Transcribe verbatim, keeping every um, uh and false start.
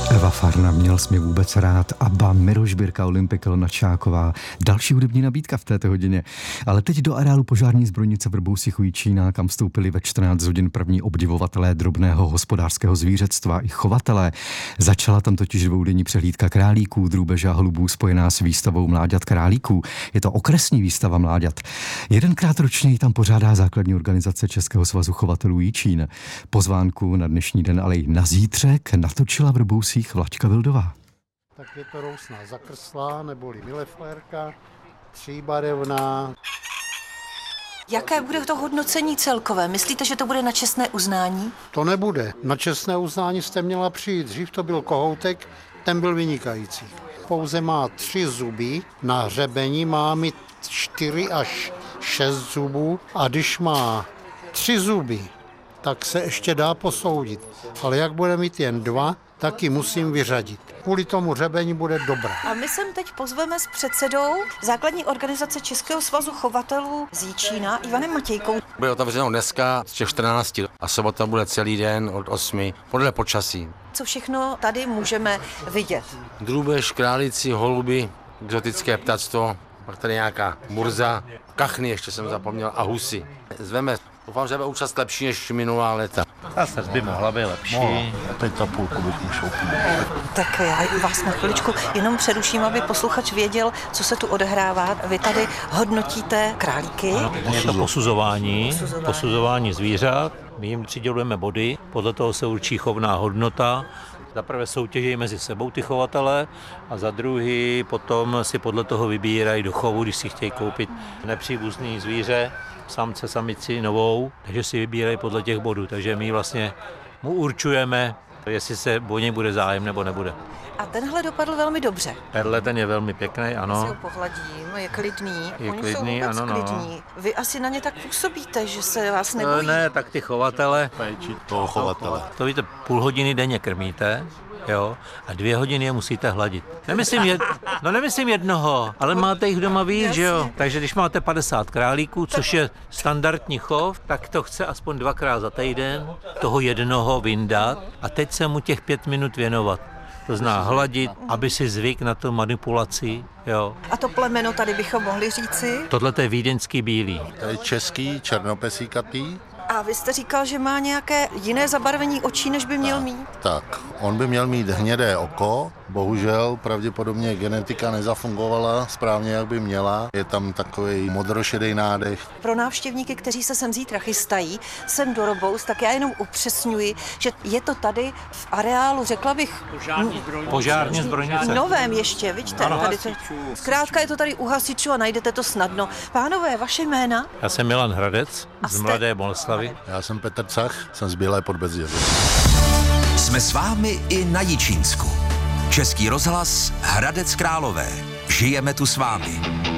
Eva Farna, měl jsi mě vůbec rád, Abba, Miroš Birka, Olympika Lnačáková, další hudební nabídka v této hodině. Ale teď do areálu požární zbrojnice v Rbousích u Jičína, kam vstoupili ve čtrnáct hodin první obdivovatelé drobného hospodářského zvířectva i chovatelé. Začala tam totiž dvoudenní přehlídka králíků, drůbeže a holubů spojená s výstavou mláďat králíků. Je to okresní výstava mláďat. Jedenkrát ročně ji tam pořádá základní organizace Českého svazu chovatelů Jičín. Pozvánku na dnešní den, ale i na zítřek natočila v Rbousích Vlačka Vildová. Tak je to rousná zakrslá, neboli mileflérka, tříbarevná. Jaké bude to hodnocení celkové? Myslíte, že to bude na čestné uznání? To nebude. Na čestné uznání jste měla přijít. Dřív to byl kohoutek, ten byl vynikající. Pouze má tři zuby, na hřebení má mít čtyři až šest zubů a když má tři zuby, tak se ještě dá posoudit. Ale jak bude mít jen dva, taky musím vyřadit. Kvůli tomu hřebení bude dobré. A my sem teď pozveme s předsedou základní organizace Českého svazu chovatelů z Jičína, Ivanem Matějkou. Bude otevřeno dneska z těch čtrnácti a sobota bude celý den od osmi, podle počasí. Co všechno tady můžeme vidět? Drůbež, králíci, holuby, exotické ptactvo, pak tady nějaká burza, kachny ještě jsem zapomněl a husy. Zveme. Doufám, že bude účast lepší než minulá léta. Zase by mohla být lepší. Pět a půl kubiků šoupů. Tak já vás na chviličku jenom přeruším, aby posluchač věděl, co se tu odehrává. Vy tady hodnotíte králíky. Je to posuzování, posuzování, posuzování zvířat. My jim přidělujeme body, podle toho se určí chovná hodnota. Za prvé soutěží mezi sebou ty chovatele a za druhý potom si podle toho vybírají do chovu, když si chtějí koupit nepříbuzný zvíře, samce, samici, novou, takže si vybírají podle těch bodů. Takže my vlastně mu určujeme, jestli se o něj bude zájem nebo nebude. A tenhle dopadl velmi dobře. Tenhle ten je velmi pěkný, ano. Já si ho pohladím, je klidný. Je Oni klidný, jsou vůbec ano, klidní. No. Vy asi na ně tak působíte, že se vás nebojí. Ne, tak ty chovatele, péči toho chovatele. To víte, půl hodiny denně krmíte, jo, a dvě hodiny je musíte hladit. Nemyslím, jed, no nemyslím jednoho, ale máte jich doma víc, že jo. Takže když máte padesát králíků, což je standardní chov, tak to chce aspoň dvakrát za týden toho jednoho vyndat a teď se mu těch pět minut věnovat. To zná hladit, aby si zvyk na tu manipulaci, jo. A to plemeno tady bychom mohli říci? Tohle je vídeňský bílý. To je český černopesíkatý. A vy jste říkal, že má nějaké jiné zabarvení očí, než by měl tak, mít? Tak, on by měl mít hnědé oko, bohužel pravděpodobně genetika nezafungovala správně, jak by měla. Je tam takový modrošedý nádech. Pro návštěvníky, kteří se sem zítra chystají, sem do Rbous, tak já jenom upřesňuji, že je to tady v areálu, řekla bych, Požární zbrojnice. novém ještě, vidíte? Tady to, zkrátka je to tady u hasičů a najdete to snadno. Pánové, vaše jména? Já jsem Milan Hradec z jste- Mladé Boleslavy. Já jsem Petr Cach, jsem z Bílé Podbezděří. Jsme s vámi i na Jičínsku. Český rozhlas Hradec Králové. Žijeme tu s vámi.